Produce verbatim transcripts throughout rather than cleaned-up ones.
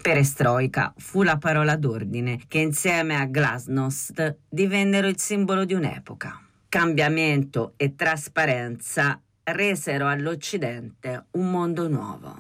Perestroika fu la parola d'ordine che insieme a glasnost divennero il simbolo di un'epoca. Cambiamento e trasparenza resero all'Occidente un mondo nuovo.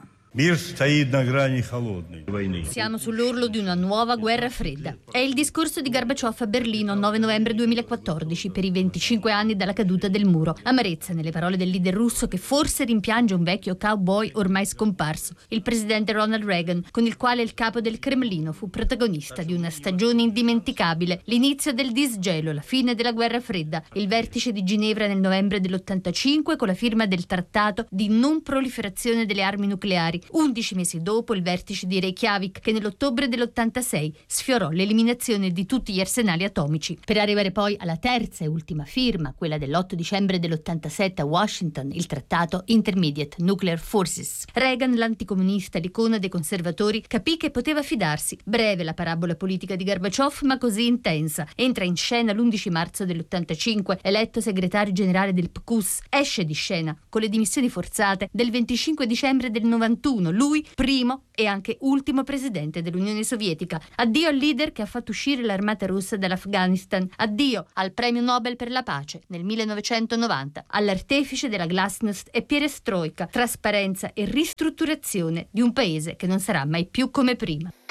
Siamo sull'orlo di una nuova guerra fredda. È il discorso di Gorbaciov a Berlino il nove novembre duemilaquattordici per i venticinque anni dalla caduta del muro. Amarezza nelle parole del leader russo che forse rimpiange un vecchio cowboy ormai scomparso, il presidente Ronald Reagan, con il quale il capo del Cremlino fu protagonista di una stagione indimenticabile, l'inizio del disgelo, la fine della guerra fredda, il vertice di Ginevra nel novembre dell'ottantacinque con la firma del trattato di non proliferazione delle armi nucleari. Undici mesi dopo il vertice di Reykjavik che nell'ottobre dell'ottantasei sfiorò l'eliminazione di tutti gli arsenali atomici, per arrivare poi alla terza e ultima firma, quella dell'otto dicembre dell'ottantasette a Washington, il trattato Intermediate Nuclear Forces. Reagan, l'anticomunista, l'icona dei conservatori, capì che poteva fidarsi. Breve la parabola politica di Gorbaciov, ma così intensa. Entra in scena l'undici marzo dell'ottantacinque, eletto segretario generale del P Q S. Esce di scena con le dimissioni forzate del venticinque dicembre del novantuno. Lui, primo e anche ultimo presidente dell'Unione Sovietica. Addio al leader che ha fatto uscire l'armata russa dall'Afghanistan. Addio al premio Nobel per la pace nel millenovecentonovanta. All'artefice della glasnost e perestroika, trasparenza e ristrutturazione di un paese che non sarà mai più come prima.